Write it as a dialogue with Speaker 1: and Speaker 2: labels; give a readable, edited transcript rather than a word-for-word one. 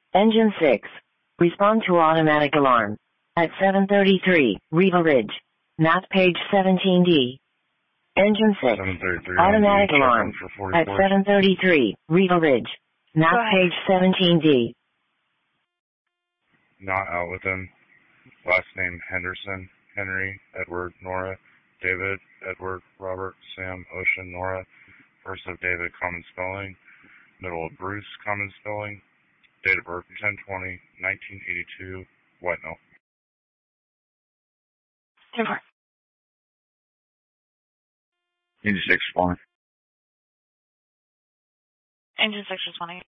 Speaker 1: Engine 6. Respond to automatic alarm. At 7:33, Riva Ridge. Map page 17D. Engine 6.
Speaker 2: 733.
Speaker 1: Automatic alarm. At 7:33, Riva Ridge. Map page 17D.
Speaker 2: Not out with him. Last name Henderson. Henry, Edward, Nora, David, Edward, Robert, Sam, Ocean, Nora. First of David, common spelling. Middle of Bruce, common spelling. Date of birth, 10/20/1982. White male.
Speaker 3: Engine 6 responding.
Speaker 4: Engine 6 responding.